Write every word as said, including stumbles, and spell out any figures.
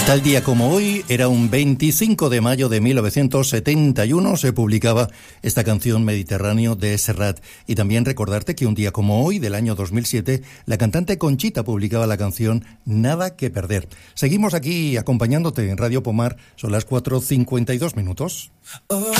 Tal día como hoy, era un veinticinco de mayo de mil novecientos setenta y uno, se publicaba esta canción Mediterráneo de Serrat. Y también recordarte que un día como hoy, del año dos mil siete, la cantante Conchita publicaba la canción Nada que perder. Seguimos aquí acompañándote en Radio Pomar, son las cuatro cincuenta y dos minutos.